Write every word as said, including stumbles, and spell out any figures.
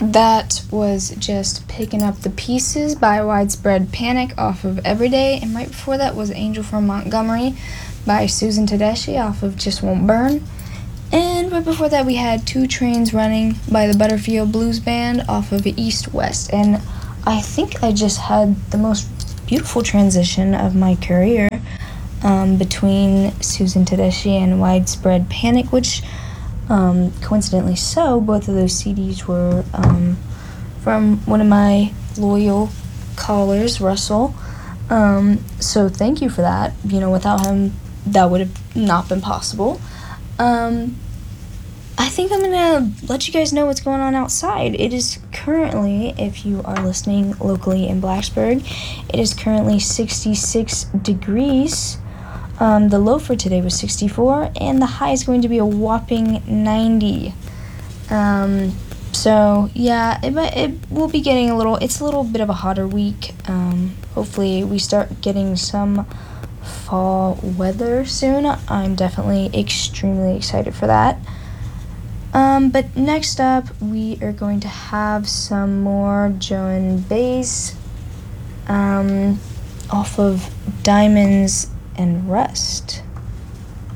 That was just Picking Up the Pieces by Widespread Panic off of Everyday, and right before that was Angel from Montgomery by Susan Tedeschi off of Just Won't Burn. And right before that we had Two Trains Running by the Butterfield Blues Band off of East West. And I think I just had the most beautiful transition of my career um, between Susan Tedeschi and Widespread Panic, which Um, coincidentally so, both of those C Ds were um, from one of my loyal callers, Russell. Um, so thank you for that. You know, without him, that would have not been possible. Um, I think I'm going to let you guys know what's going on outside. It is currently, if you are listening locally in Blacksburg, it is currently sixty-six degrees. Um, the low for today was sixty-four, and the high is going to be a whopping ninety. Um, so, yeah, it, it will be getting a little, it's a little bit of a hotter week. Um, hopefully we start getting some fall weather soon. I'm definitely extremely excited for that. Um, but next up, we are going to have some more Joan Baez um, off of Diamonds and Rust.